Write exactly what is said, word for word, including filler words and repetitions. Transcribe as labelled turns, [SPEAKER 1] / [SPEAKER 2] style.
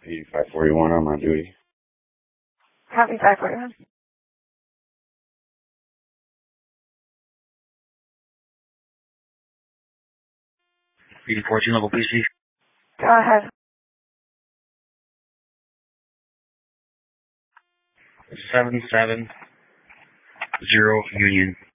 [SPEAKER 1] eighty-five forty-one on my duty.
[SPEAKER 2] Copy five forty-one.
[SPEAKER 3] eighty fourteen local P C.
[SPEAKER 2] Go ahead.
[SPEAKER 3] seven seven zero Union.